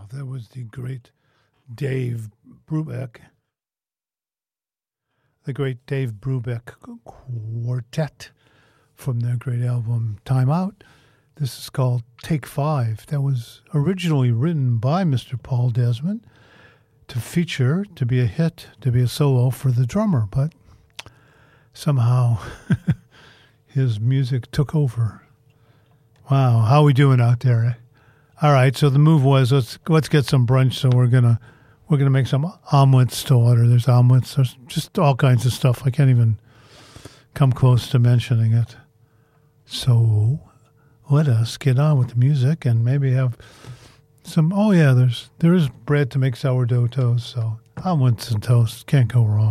That was the great Dave Brubeck. The great Dave Brubeck Quartet from their great album Time Out. This is called Take Five. That was originally written by Mr. Paul Desmond to feature, to be a hit, to be a solo for the drummer, but somehow his music took over. Wow, how are we doing out there? Eh? All right, so the move was let's get some brunch. So we're gonna make some omelets to order. There's omelets. There's just all kinds of stuff. I can't even come close to mentioning it. So let us get on with the music and maybe have some. Oh yeah, there is bread to make sourdough toast. So omelets and toast can't go wrong.